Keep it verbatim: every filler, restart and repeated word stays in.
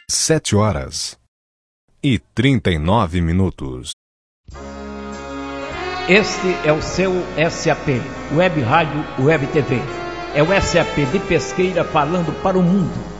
Sete horas e trinta e nove minutos. Este é o seu S A P, Web Rádio Web T V. É o S A P de Pesqueira falando para o mundo.